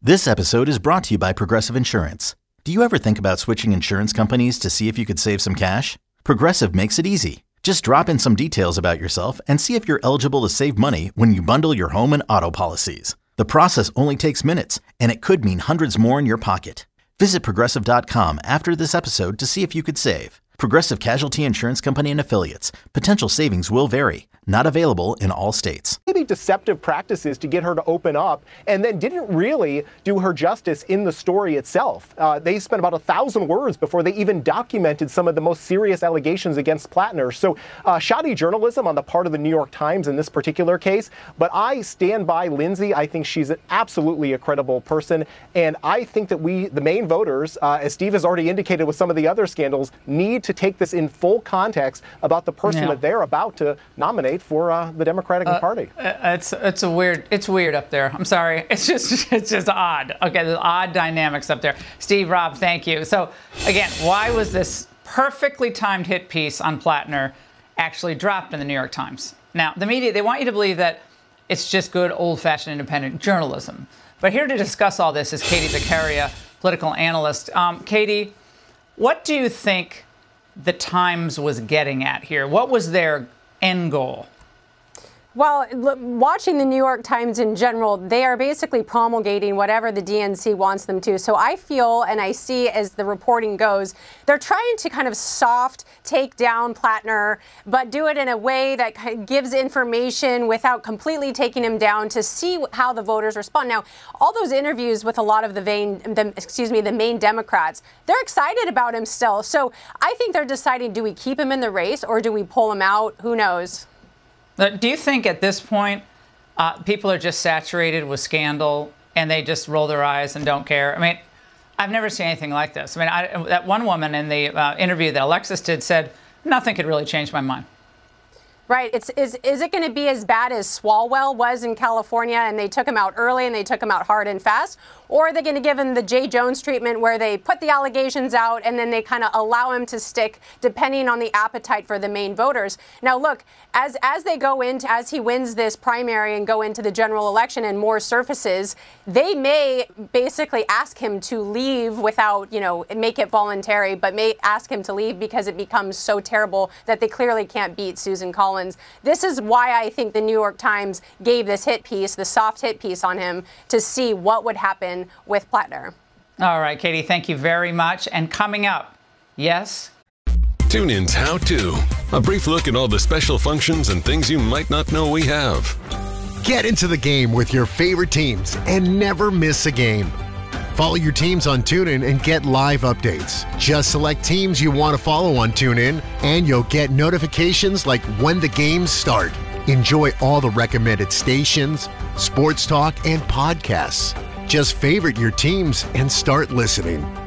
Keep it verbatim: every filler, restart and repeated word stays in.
This episode is brought to you by Progressive Insurance. Do you ever think about switching insurance companies to see if you could save some cash? Progressive makes it easy. Just drop in some details about yourself and see if you're eligible to save money when you bundle your home and auto policies. The process only takes minutes, and it could mean hundreds more in your pocket. Visit Progressive dot com after this episode to see if you could save. Progressive Casualty Insurance Company and Affiliates. Potential savings will vary. Not available in all states. Maybe deceptive practices to get her to open up, and then didn't really do her justice in the story itself. Uh, they spent about a thousand words before they even documented some of the most serious allegations against Plattner. So uh, shoddy journalism on the part of the New York Times in this particular case. But I stand by Lindsay. I think she's absolutely a credible person. And I think that we, the Maine voters, uh, as Steve has already indicated with some of the other scandals, need to take this in full context about the person yeah. that they're about to nominate for uh, the Democratic uh, Party. It's it's a weird it's weird up there. I'm sorry. It's just it's just odd. Okay, there's odd dynamics up there. Steve, Rob, thank you. So again, why was this perfectly timed hit piece on Plattner actually dropped in the New York Times? Now, the media, they want you to believe that it's just good old-fashioned independent journalism. But here to discuss all this is Katie Zaccaria, political analyst. Um, Katie, what do you think the Times was getting at here? What was their end goal? Well, l- watching the New York Times in general, they are basically promulgating whatever the D N C wants them to. So I feel, and I see as the reporting goes, they're trying to kind of soft take down Plattner, but do it in a way that kind of gives information without completely taking him down to see how the voters respond. Now, all those interviews with a lot of the vain, the, excuse me, the Maine Democrats, they're excited about him still. So I think they're deciding, do we keep him in the race or do we pull him out? Who knows? Do you think at this point uh, people are just saturated with scandal and they just roll their eyes and don't care? I mean, I've never seen anything like this. I mean, I, that one woman in the uh, interview that Alexis did said, nothing could really change my mind. Right. It's is is it going to be as bad as Swalwell was in California and they took him out early and they took him out hard and fast? Or are they going to give him the Jay Jones treatment where they put the allegations out and then they kind of allow him to stick depending on the appetite for the Maine voters? Now, look, as as they go into, as he wins this primary and go into the general election and more surfaces, they may basically ask him to leave without, you know, make it voluntary, but may ask him to leave because it becomes so terrible that they clearly can't beat Susan Collins. This is why I think the New York Times gave this hit piece, the soft hit piece on him, to see what would happen with Plattner. All right, Katie, thank you very much. And coming up, yes? TuneIn's How To. A brief look at all the special functions and things you might not know we have. Get into the game with your favorite teams and never miss a game. Follow your teams on TuneIn and get live updates. Just select teams you want to follow on TuneIn, and you'll get notifications like when the games start. Enjoy all the recommended stations, sports talk, and podcasts. Just favorite your teams and start listening.